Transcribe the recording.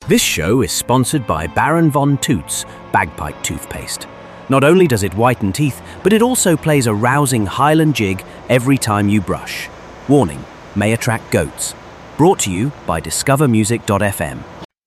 This show is sponsored by Baron Von Toots Bagpipe Toothpaste. Not only does it whiten teeth, but it also plays a rousing Highland jig every time you brush. Warning, may attract goats. Brought to you by discovermusic.fm.